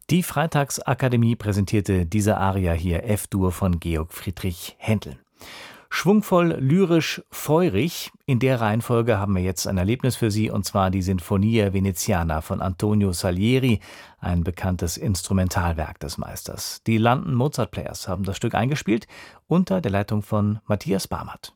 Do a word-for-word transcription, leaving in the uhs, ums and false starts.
Die Freitagsakademie präsentierte diese Aria hier, F-Dur von Georg Friedrich Händel. Schwungvoll, lyrisch, feurig. In der Reihenfolge haben wir jetzt ein Erlebnis für Sie, und zwar die Sinfonia Veneziana von Antonio Salieri, ein bekanntes Instrumentalwerk des Meisters. Die London Mozart Players haben das Stück eingespielt unter der Leitung von Matthias Barmert.